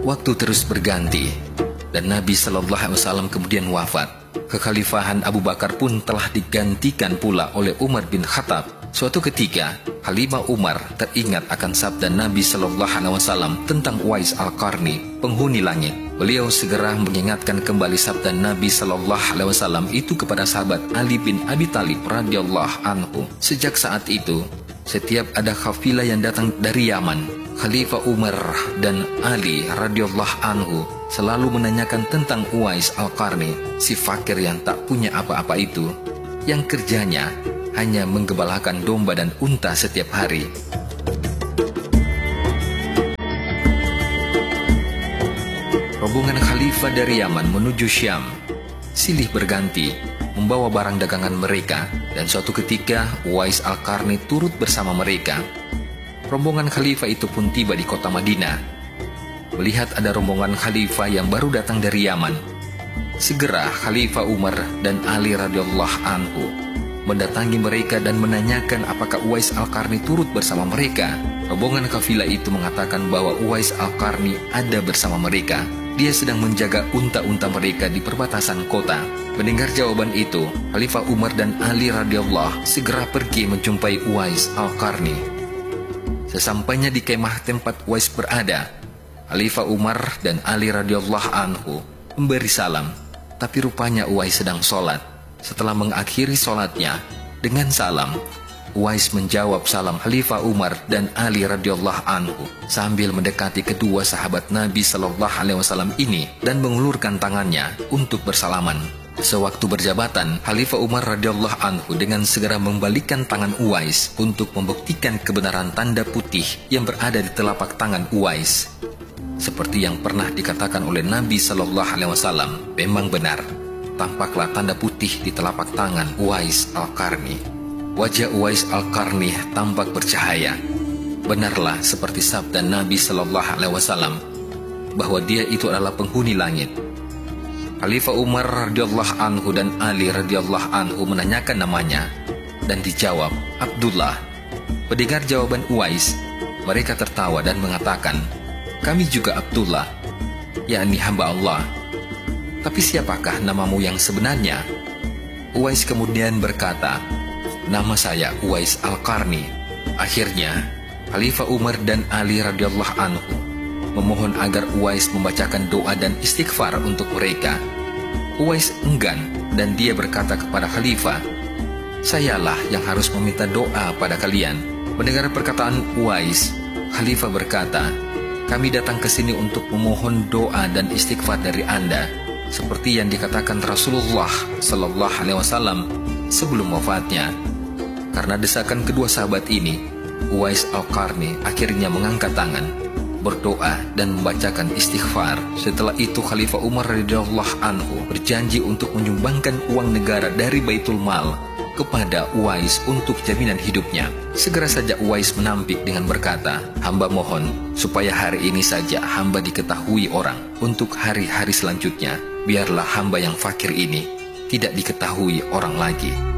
Waktu terus berganti, dan Nabi Shallallahu Alaihi Wasallam kemudian wafat. Kekhalifahan Abu Bakar pun telah digantikan pula oleh Umar bin Khattab. Suatu ketika, Khalifah Umar teringat akan sabda Nabi Shallallahu Alaihi Wasallam tentang Uwais Al-Qarni, penghuni langit. Beliau segera mengingatkan kembali sabda Nabi Shallallahu Alaihi Wasallam itu kepada sahabat Ali bin Abi Thalib radhiyallahu anhu. Sejak saat itu, setiap ada kafilah yang datang dari Yaman, Khalifah Umar dan Ali radhiyallahu anhu selalu menanyakan tentang Uwais Al-Qarni, si fakir yang tak punya apa-apa itu, yang kerjanya hanya menggembalakan domba dan unta setiap hari. Rombongan khalifah dari Yaman menuju Syam silih berganti membawa barang dagangan mereka, dan suatu ketika Uwais Al-Qarni turut bersama mereka. Rombongan khalifah itu pun tiba di kota Madinah. Melihat ada rombongan khalifah yang baru datang dari Yaman, segera Khalifah Umar dan Ali radhiyallahu anhu mendatangi mereka dan menanyakan apakah Uwais Al-Qarni turut bersama mereka. Rombongan kafilah itu mengatakan bahwa Uwais Al-Qarni ada bersama mereka. Dia sedang menjaga unta-unta mereka di perbatasan kota. Mendengar jawaban itu, Khalifah Umar dan Ali radhiyallahu segera pergi menjumpai Uwais Al-Qarni. Sesampainya di kemah tempat Uwais berada, Khalifah Umar dan Ali radhiyallahu anhu memberi salam, tapi rupanya Uwais sedang sholat. Setelah mengakhiri sholatnya dengan salam, Uwais menjawab salam Khalifah Umar dan Ali radhiyallahu anhu sambil mendekati kedua sahabat Nabi Shallallahu Alaihi Wasallam ini dan mengulurkan tangannya untuk bersalaman. Sewaktu berjabatan, Khalifah Umar radhiyallahu anhu dengan segera membalikkan tangan Uwais untuk membuktikan kebenaran tanda putih yang berada di telapak tangan Uwais. Seperti yang pernah dikatakan oleh Nabi Shallallahu Alaihi Wasallam, memang benar, tampaklah tanda putih di telapak tangan Uwais Al-Qarni. Wajah Uwais Al-Qarni tampak bercahaya. Benarlah seperti sabda Nabi Shallallahu Alaihi Wasallam bahwa dia itu adalah penghuni langit. Khalifah Umar radhiyallahu anhu dan Ali radhiyallahu anhu menanyakan namanya dan dijawab Abdullah. Mendengar jawaban Uwais, mereka tertawa dan mengatakan, "Kami juga Abdullah, yakni hamba Allah. Tapi siapakah namamu yang sebenarnya?" Uwais kemudian berkata, "Nama saya Uwais Al-Qarni." Akhirnya, Khalifah Umar dan Ali radhiyallahu anhu memohon agar Uwais membacakan doa dan istighfar untuk mereka. Uwais enggan dan dia berkata kepada Khalifah, "Sayalah yang harus meminta doa pada kalian." Mendengar perkataan Uwais, Khalifah berkata, "Kami datang ke sini untuk memohon doa dan istighfar dari Anda, seperti yang dikatakan Rasulullah Sallallahu Alaihi Wasallam sebelum wafatnya." Karena desakan kedua sahabat ini, Uwais Al-Qarni akhirnya mengangkat tangan, berdoa dan membacakan istighfar. Setelah itu Khalifah Umar radhiyallahu anhu berjanji untuk menyumbangkan uang negara dari Baitul Mal kepada Uwais untuk jaminan hidupnya. Segera saja Uwais menampik dengan berkata, "Hamba mohon supaya hari ini saja hamba diketahui orang. Untuk hari-hari selanjutnya biarlah hamba yang fakir ini tidak diketahui orang lagi."